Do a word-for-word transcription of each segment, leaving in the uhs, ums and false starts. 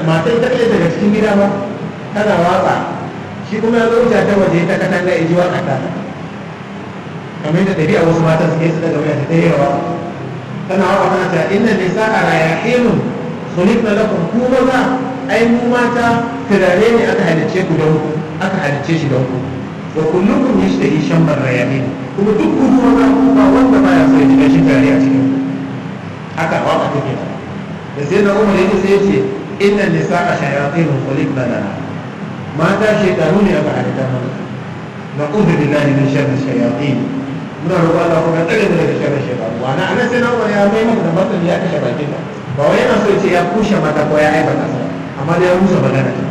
matar ta kai daga cikin gida ba tana waka shi kuma ya zo wuce ta waje ta katanga ya ji waka ta kamar da ɗabi'a wasu matan suke su daga wuya ta yi rawa tana waka tana ta inna nisa'a rayahilun khuliqna lakum ku maza ai mu mata turare ne aka halicce ku don ku aka halicce shi don ku wa kullukum yashtahi shambar rayahin kuma duk ku maza ku ba wanda baya so ya ji gashin turare a cikin ku haka waka take ta da sai na umar yake sai yace inna nisa'a shayatin khuliqna lana mata shaytanu ne aka halitta mana na'udhu billahi min sharri shayatin muna roƙon Allah kuma tsare mu daga sharri shaytanu wa na anan sai na umar ya mai maka da martani ya kashe bakin ta ba wai yana so ya ce ya kushe mata ko ya aibata sa amma dai ya rusa magana ta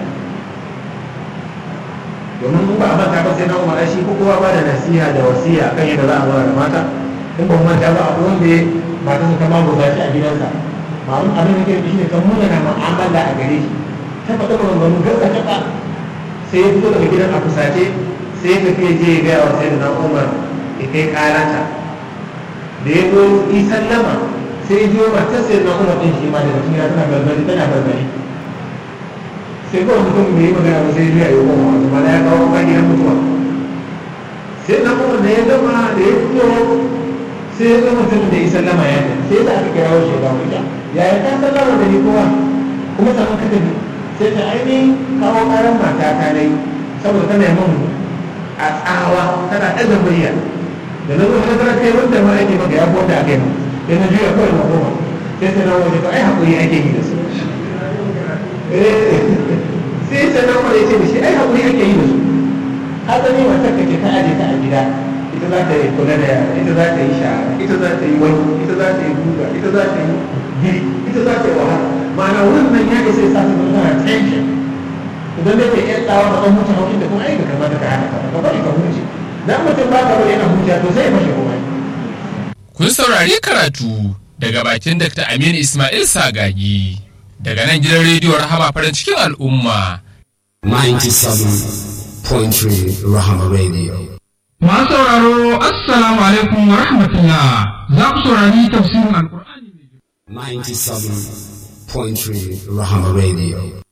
domin ba a manta ba sai na umar shi ko kowa ba da nasiha da wasiya kan yadda za a zauna da mata in ba manta ba akwai wanda mata su kama goza shi a gidansa ma'am abin da ke shi ne kan muna na mu'amala a gare shi ta faɗa maganganu gaba gaba sai ya fito daga gidan a kusace sai ya tafi je ya gaya wa sai da na umar ya kai karata da ya zo yi sallama sai ya jiyo matar sai da na umar ɗin shi ma daga cikin gida tana barbari tana barbari sai kawai mutum bai yi magana ba sai ya yi wa wata mana ya kawo kan gidan mutuwa sai na umar da ya gama da ya fito sai ya zama mutum da ya sallama ya sai da aka kira wasu ya wuta yaya ta sallama da ni kowa kuma saman ka tafi sai ta ainihin kawo karan mata ta nai saboda tana yi mun a tsawa tana ɗaga murya da na zo na tara kai wanda ma ake maka ya bonda a kai mu sai na juya kawai na koma sai sai na waje to ai haƙuri ake yi da su sai sai na wani ya ce da shi ai haƙuri ake yi da su haka ne matar ka ce ta aje ta a gida ita za ta yi kula da yara ita za ta yi shara ita za ta yi wani ita za ta yi guga ita za ta yi giri ita za ta yi wahala ma'ana wannan ya isa sa ta zama tension idan da ke yan tsawa da ɗan mutum haukin da kuma aika kamar da ka hana ka ka bari ka huce dan mutum ba ka bari yana huce to sai ya fashe kuma. Kun saurari karatu daga bakin Dakta Aminu Ismail Sagagi daga nan gidan rediyo Rahama farin cikin al'umma ninety-seven point three Rahama Radio. Masu sauraro assalamu alaikum wa rahmatullah za ku saurari tafsirin alkur'ani ninety-seven point three Rahama Radio.